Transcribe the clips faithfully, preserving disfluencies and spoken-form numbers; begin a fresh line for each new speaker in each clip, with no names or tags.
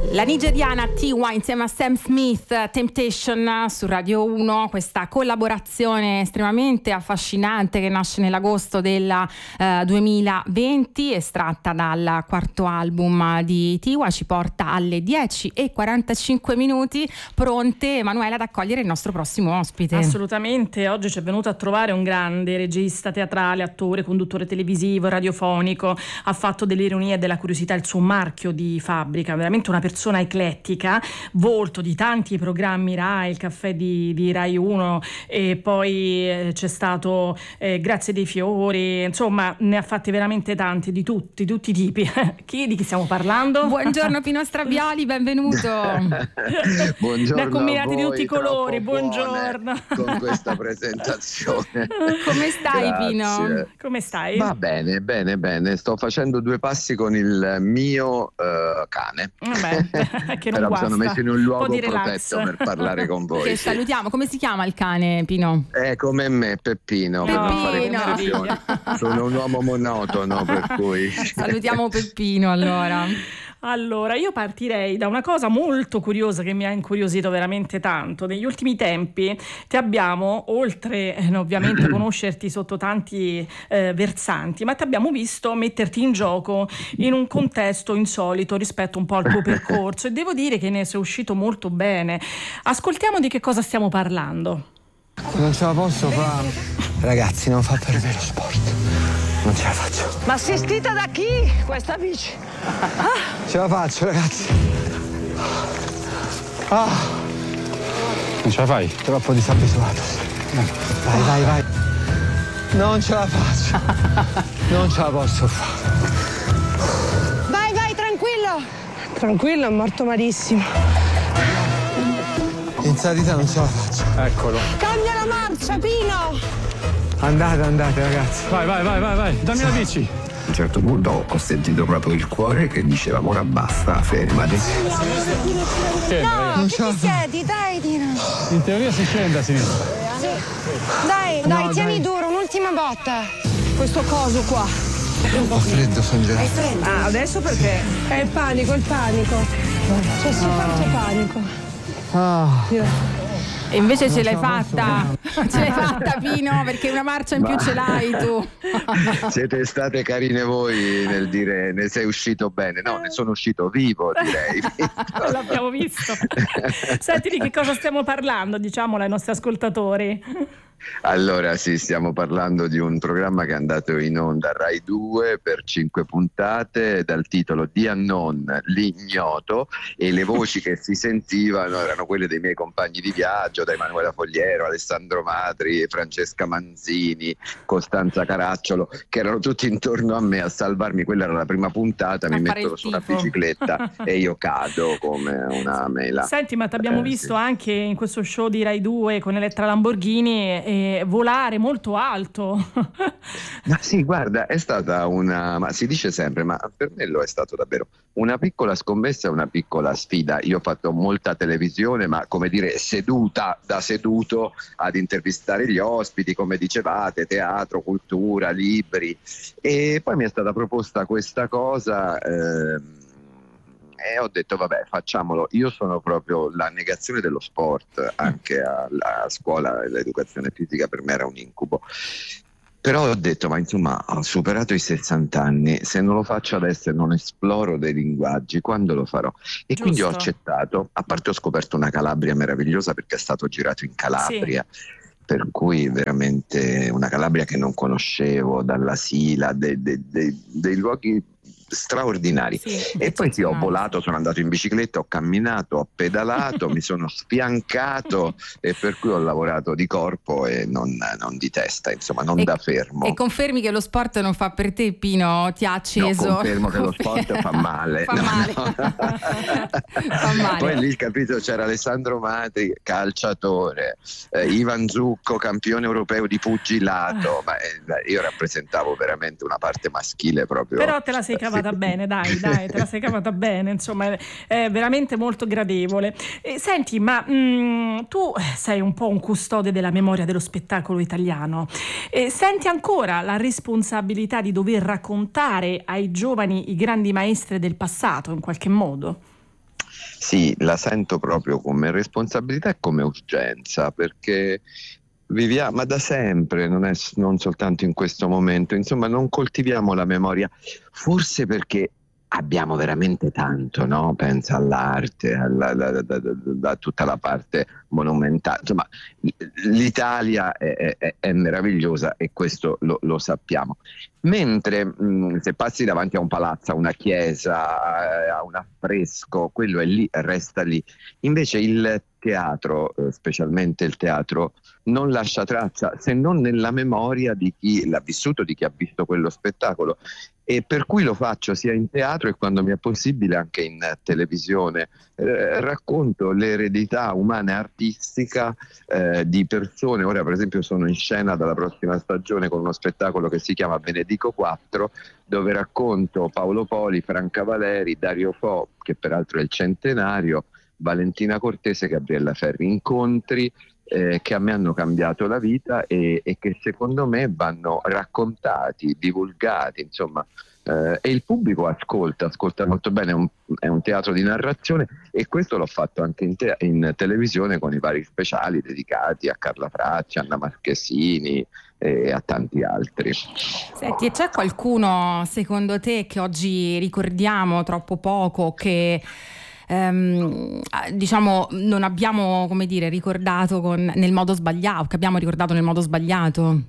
La nigeriana Tiwa insieme a Sam Smith, Temptation su Radio uno, questa collaborazione estremamente affascinante che nasce nell'agosto del eh, duemilaventi, estratta dal quarto album di Tiwa, ci porta alle dieci e quarantacinque minuti, pronte Emanuela ad accogliere il nostro prossimo ospite.
Assolutamente, oggi ci è venuto a trovare un grande regista teatrale, attore, conduttore televisivo, radiofonico, ha fatto dell'ironia e della curiosità il suo marchio di fabbrica, veramente una persona eclettica, volto di tanti programmi Rai, il caffè di, di Rai uno, e poi eh, c'è stato eh, Grazie dei Fiori, insomma ne ha fatti veramente tanti, di tutti, tutti i tipi. Chi, di chi stiamo parlando?
Buongiorno Pino Strabioli, benvenuto.
Buongiorno,
da combinati di tutti i colori,
buongiorno con questa presentazione.
Come stai?
Grazie.
Pino?
Come stai?
Va bene, bene, bene, sto facendo due passi con il mio uh, cane.
Vabbè. Che non
però
guasta.
mi sono messo in un luogo
un
protetto per parlare con voi.
Che
sì.
salutiamo. Come si chiama il cane, Pino?
È come me, Peppino, per non fare confusione. Sono un uomo monotono, per cui
salutiamo Peppino allora.
Allora, io partirei da una cosa molto curiosa che mi ha incuriosito veramente tanto. Negli ultimi tempi ti abbiamo, oltre eh, ovviamente conoscerti sotto tanti eh, versanti, ma ti abbiamo visto metterti in gioco in un contesto insolito rispetto un po' al tuo percorso, e devo dire che ne sei uscito molto bene. Ascoltiamo di che cosa stiamo parlando.
Non ce la posso fare. Ragazzi, non fa per me lo sport. Non ce la faccio.
Ma assistita da chi questa bici?
Ah. Ce la faccio, ragazzi. Ah.
Non ce la fai?
Troppo disabituato. Vai, vai, vai. Non ce la faccio. Non ce la posso fare.
Vai, vai, tranquillo. Tranquillo, è morto malissimo.
In salita non ce la faccio.
Eccolo.
Cambia la marcia, Pino.
Andate, andate, ragazzi.
Vai, vai, vai, vai, vai. Dammi la bici.
A un certo punto ho sentito proprio il cuore che diceva ora basta, fermati.
No,
non
che ti siedi, dai, Dino.
In teoria si scende a sinistra.
Sì. Dai, dai,
no,
tieni
dai.
duro, un'ultima botta. Questo coso qua.
Ho freddo, sono gelato.
Ah, adesso perché? È il panico, il panico. C'è soltanto panico.
Ah.
Io...
E invece ce l'hai fatta, ce l'hai fatta Pino, perché una marcia in più ce l'hai tu.
Siete state carine voi nel dire ne sei uscito bene. No, ne sono uscito vivo, direi.
L'abbiamo visto. Senti, di che cosa stiamo parlando, diciamolo ai nostri ascoltatori.
Allora sì, stiamo parlando di un programma che è andato in onda a Rai due per cinque puntate dal titolo The Unknown, l'ignoto, e le voci che si sentivano erano quelle dei miei compagni di viaggio, da Emanuela Fogliero, Alessandro Matri, Francesca Manzini, Costanza Caracciolo, che erano tutti intorno a me a salvarmi. Quella era la prima puntata, a mi mettono su una bicicletta e io cado come una mela.
Senti, ma ti abbiamo
eh,
visto
sì.
anche in questo show di Rai due con Elettra Lamborghini e volare molto alto.
Ma sì, guarda, è stata una, ma si dice sempre, ma per me lo è stato davvero una piccola scommessa, una piccola sfida. Io ho fatto molta televisione, ma come dire seduta da seduto ad intervistare gli ospiti, come dicevate, teatro, cultura, libri, e poi mi è stata proposta questa cosa ehm, e ho detto vabbè, facciamolo. Io sono proprio la negazione dello sport, anche alla scuola l'educazione fisica per me era un incubo. Però ho detto, ma insomma, ho superato i sessanta anni, se non lo faccio adesso e non esploro dei linguaggi, quando lo farò? E
Giusto.
quindi ho accettato. A parte ho scoperto una Calabria meravigliosa, perché è stato girato in Calabria. Sì. Per cui veramente una Calabria che non conoscevo, dalla Sila, dei, dei, dei, dei luoghi straordinari. Sì, e poi sì, ho volato, sono andato in bicicletta, ho camminato, ho pedalato, mi sono sfiancato, e per cui ho lavorato di corpo e non, non di testa, insomma, non
e,
da fermo.
E confermi che lo sport non fa per te, Pino? Ti ha acceso?
No, confermo che lo sport fa male.
fa,
no,
male.
No.
fa male.
Poi lì, capito, c'era Alessandro Matri, calciatore, eh, Ivan Zucco, campione europeo di pugilato, ma eh, io rappresentavo veramente una parte maschile proprio.
Però te la sei cavata cavata bene, dai, dai, te la sei cavata bene, insomma, è veramente molto gradevole. E, senti, ma mh, tu sei un po' un custode della memoria dello spettacolo italiano. E senti ancora la responsabilità di dover raccontare ai giovani i grandi maestri del passato, in qualche modo?
Sì, la sento proprio come responsabilità e come urgenza, perché viviamo, ma da sempre, non è non soltanto in questo momento, insomma, non coltiviamo la memoria, forse perché abbiamo veramente tanto, no? Pensa all'arte, alla, alla- da- da- da tutta la parte monumentale, insomma, l'Italia è, è- è meravigliosa e questo lo, lo sappiamo. Mentre mh, se passi davanti a un palazzo, a una chiesa, eh, a un affresco, quello è lì, resta lì. Invece il teatro, eh, specialmente il teatro, non lascia traccia se non nella memoria di chi l'ha vissuto, di chi ha visto quello spettacolo. E per cui lo faccio sia in teatro e quando mi è possibile anche in televisione. Eh, racconto l'eredità umana e artistica eh, di persone. Ora per esempio sono in scena dalla prossima stagione con uno spettacolo che si chiama Benedico quattro, dove racconto Paolo Poli, Franca Valeri, Dario Fo, che peraltro è il centenario, Valentina Cortese, Gabriella Ferri, incontri eh, che a me hanno cambiato la vita e, e che secondo me vanno raccontati, divulgati, insomma, eh, e il pubblico ascolta, ascolta molto bene, è un, è un teatro di narrazione e questo l'ho fatto anche in, te- in televisione con i vari speciali dedicati a Carla Fracci, Anna Marchesini e a tanti altri.
Senti, e c'è qualcuno secondo te che oggi ricordiamo troppo poco, che ehm, diciamo non abbiamo, come dire, ricordato con, nel modo sbagliato, che abbiamo ricordato nel modo sbagliato?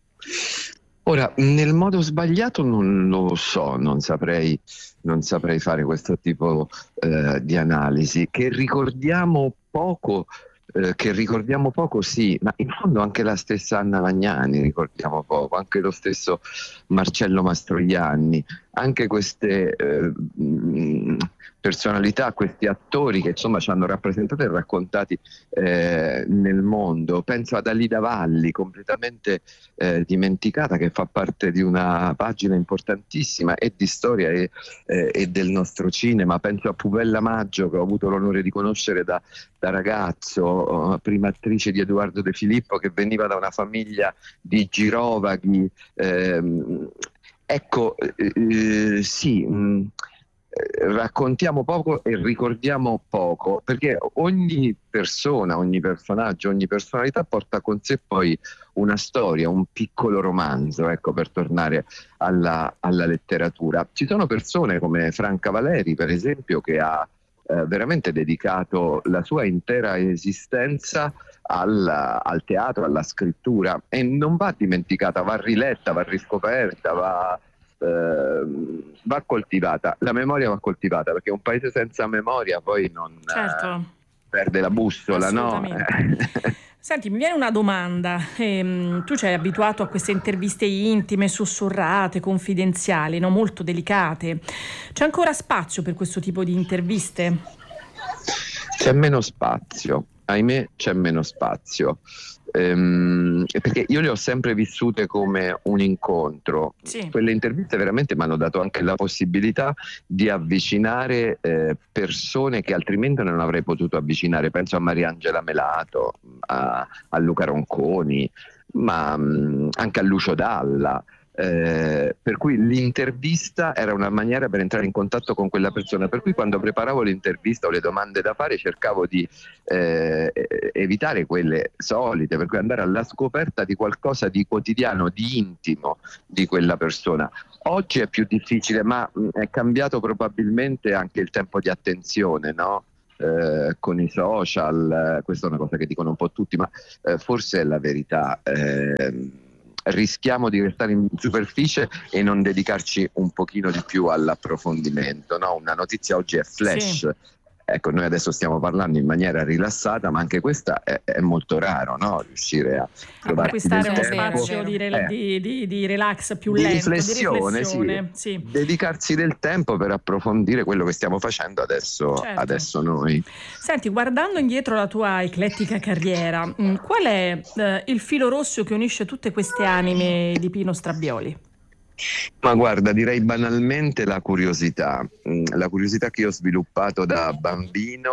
Ora, nel modo sbagliato non lo so, non saprei, non saprei fare questo tipo eh, di analisi. Che ricordiamo poco, eh, che ricordiamo poco sì, ma in fondo anche la stessa Anna Magnani ricordiamo poco, anche lo stesso Marcello Mastroianni, anche queste eh, mh, personalità, questi attori che insomma ci hanno rappresentato e raccontati eh, nel mondo. Penso ad Alida Valli, completamente eh, dimenticata, che fa parte di una pagina importantissima e di storia e, eh, e del nostro cinema. Penso a Pupella Maggio, che ho avuto l'onore di conoscere da, da ragazzo, prima attrice di Edoardo De Filippo, che veniva da una famiglia di girovaghi. Ehm, ecco, eh, sì, mh, raccontiamo poco e ricordiamo poco, perché ogni persona, ogni personaggio, ogni personalità porta con sé poi una storia, un piccolo romanzo, ecco, per tornare alla, alla letteratura. Ci sono persone come Franca Valeri, per esempio, che ha eh, veramente dedicato la sua intera esistenza al, al teatro, alla scrittura, e non va dimenticata, va riletta, va riscoperta, va Uh, va coltivata, la memoria va coltivata, perché un paese senza memoria poi non
Certo.
uh, perde la bussola, no?
Senti, mi viene una domanda. Ehm, tu ci hai abituato a queste interviste intime, sussurrate, confidenziali, no? Molto delicate. C'è ancora spazio per questo tipo di interviste?
C'è meno spazio, ahimè c'è meno spazio. Ehm, perché io le ho sempre vissute come un incontro.
Sì.
Quelle interviste veramente mi hanno dato anche la possibilità di avvicinare eh, persone che altrimenti non avrei potuto avvicinare. Penso a Mariangela Melato, a, a Luca Ronconi, ma mh, anche a Lucio Dalla. Eh, per cui l'intervista era una maniera per entrare in contatto con quella persona, per cui quando preparavo l'intervista o le domande da fare cercavo di eh, evitare quelle solite, per cui andare alla scoperta di qualcosa di quotidiano, di intimo di quella persona. Oggi è più difficile, ma mh, è cambiato probabilmente anche il tempo di attenzione, no? Eh, con i social, eh, questa è una cosa che dicono un po' tutti, ma eh, forse è la verità. Eh, rischiamo di restare in superficie e non dedicarci un pochino di più all'approfondimento, no? Una notizia oggi è flash. Sì. Ecco, noi adesso stiamo parlando in maniera rilassata, ma anche questa è, è molto raro, no? Riuscire a
acquistare uno
tempo,
spazio di,
eh,
di, di, di relax più
di
lento,
riflessione,
di riflessione.
Sì.
Sì.
Dedicarsi del tempo per approfondire quello che stiamo facendo adesso,
certo.
adesso noi.
Senti, guardando indietro la tua eclettica carriera, mh, qual è eh, il filo rosso che unisce tutte queste anime di Pino Strabioli?
Ma guarda, direi banalmente la curiosità, la curiosità che io ho sviluppato da bambino,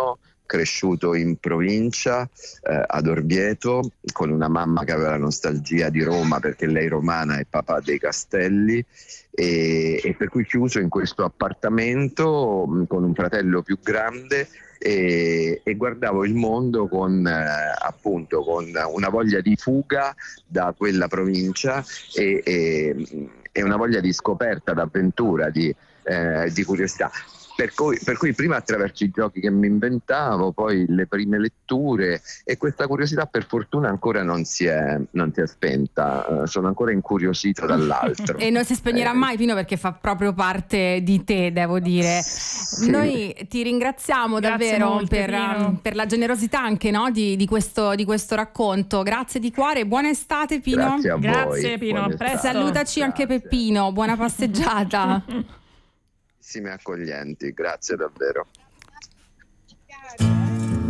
cresciuto in provincia, eh, ad Orvieto, con una mamma che aveva la nostalgia di Roma perché lei romana e papà dei Castelli, e, e per cui chiuso in questo appartamento mh, con un fratello più grande. E, e guardavo il mondo con eh, appunto con una voglia di fuga da quella provincia e, e, e una voglia di scoperta, d'avventura, di, eh, di curiosità. Per cui, per cui prima attraverso i giochi che mi inventavo, poi le prime letture, e questa curiosità per fortuna ancora non si è, non si è spenta, sono ancora incuriosito dall'altro.
E non si spegnerà eh. mai, Pino, perché fa proprio parte di te, devo dire. Sì. Noi ti ringraziamo Grazie davvero molte, per, um, per la generosità anche, no, di, di, questo, di questo racconto. Grazie di cuore, buona estate Pino.
Grazie a voi.
Grazie Pino, a presto.
Salutaci Grazie. Anche Peppino, buona passeggiata.
Accoglienti, grazie davvero.